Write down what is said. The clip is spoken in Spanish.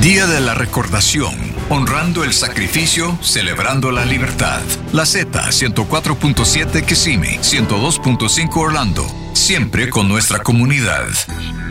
Día de la Recordación, honrando el sacrificio, celebrando la libertad. La Z 104.7 Kissimmee, 102.5 Orlando, siempre con nuestra comunidad.